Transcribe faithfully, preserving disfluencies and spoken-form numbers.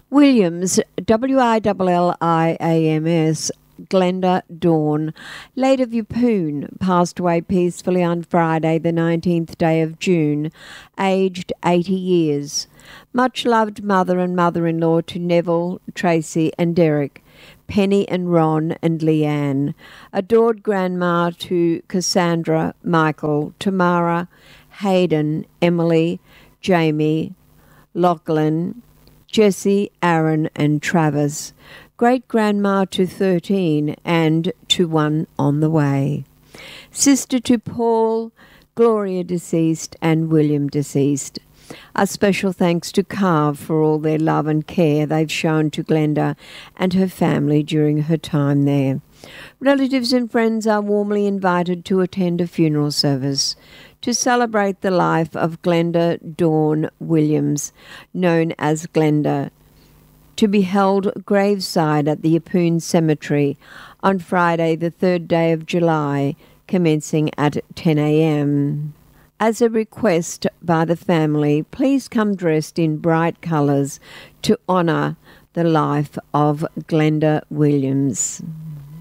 Williams, W I L L I A M S, Glenda Dawn, late of Yeppoon, passed away peacefully on Friday, the nineteenth day of June, aged eighty years. Much loved mother and mother-in-law to Neville, Tracy and Derek, Penny and Ron and Leanne. Adored grandma to Cassandra, Michael, Tamara, Hayden, Emily, Jamie, Lachlan, Jesse, Aaron and Travis. Great-grandma to thirteen and to one on the way. Sister to Paul, Gloria deceased and William deceased. A special thanks to Carve for all their love and care they've shown to Glenda and her family during her time there. Relatives and friends are warmly invited to attend a funeral service to celebrate the life of Glenda Dawn Williams, known as Glenda, to be held graveside at the Yeppoon Cemetery on Friday, the third day of July, commencing at ten a.m. As a request by the family, please come dressed in bright colours to honour the life of Glenda Williams.